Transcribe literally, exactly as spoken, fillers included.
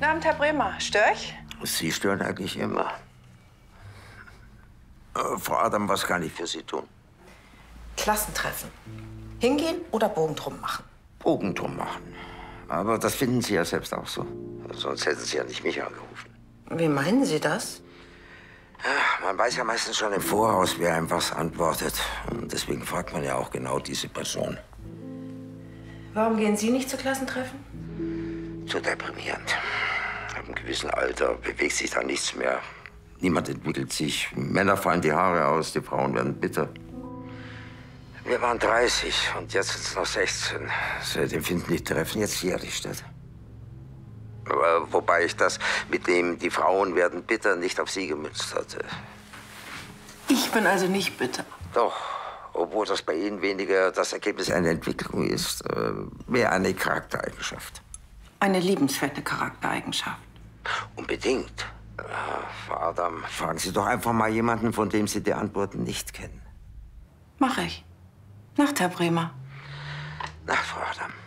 Guten Abend, Herr Bremer. Stör ich? Sie stören eigentlich immer. Äh, Frau Adam, was kann ich für Sie tun? Klassentreffen. Hingehen oder Bogen drum machen? Bogen drum machen. Aber das finden Sie ja selbst auch so. Sonst hätten Sie ja nicht mich angerufen. Wie meinen Sie das? Ja, man weiß ja meistens schon im Voraus, wer einem was antwortet. Und deswegen fragt man ja auch genau diese Person. Warum gehen Sie nicht zu Klassentreffen? Zu deprimierend. Ab einem gewissen Alter bewegt sich da nichts mehr. Niemand entwickelt sich. Männer fallen die Haare aus, die Frauen werden bitter. Wir waren dreißig und jetzt sind es noch sechzehn. Seitdem finden die Treffen jetzt jährlich statt. Aber wobei ich das mit dem, die Frauen werden bitter, nicht auf Sie gemünzt hatte. Ich bin also nicht bitter. Doch, obwohl das bei Ihnen weniger das Ergebnis einer Entwicklung ist, äh, mehr eine Charaktereigenschaft. Eine liebenswerte Charaktereigenschaft. Unbedingt. Äh, Frau Adam, fragen Sie doch einfach mal jemanden, von dem Sie die Antworten nicht kennen. Mach ich. Nacht, Herr Bremer. Nacht, Frau Adam.